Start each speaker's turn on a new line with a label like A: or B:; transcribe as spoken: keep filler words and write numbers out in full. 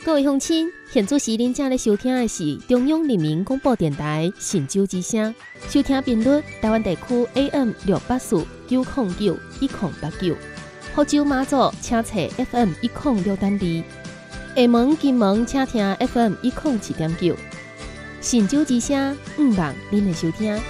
A: 各位乡亲，现在时恁正咧收听的是中央人民广播电台神州之声，收听频率台湾地区 A M 六八四九零九一零八九，福州马祖请查 F M 一零六点二，厦门金门请听 F M 一零七点九，神州之声，毋忘恁的收听。